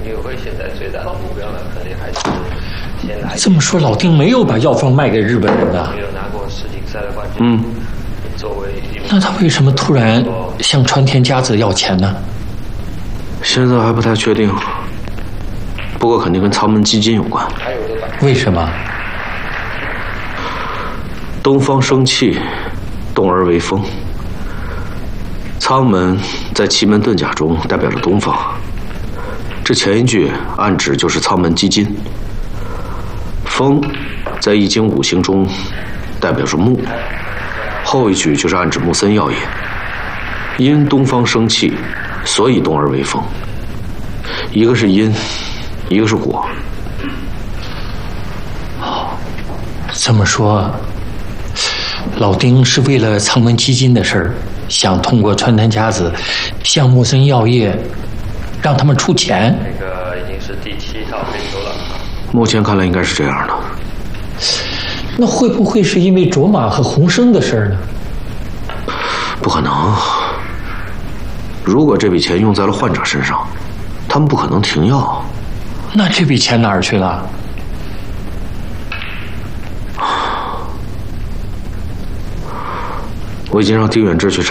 友会现在最大的目标呢，肯定还是先来。 这么说，老丁没有把药方卖给日本人呢？ 没有拿过世锦赛的冠军。作为那他为什么突然向川田家子要钱呢？ 现在还不太确定，不过肯定跟苍门基金有关。 为什么？ 东方生气，动而为风。苍门在奇门遁甲中代表着东方，这前一句暗指就是苍门基金。风在易经五行中代表着木，后一句就是暗指木森药业。因东方生气，所以动而为风。一个是因，一个是果。 这么说，老丁是为了苍门基金的事儿，想通过川田家子向木森药业让他们出钱。 这个已经是第7套追求了。 目前看来应该是这样的。 那会不会是因为卓玛和洪生的事儿呢？ 不可能。如果这笔钱用在了患者身上，他们不可能停药。 那这笔钱哪儿去了？ 我已经让丁远志去查。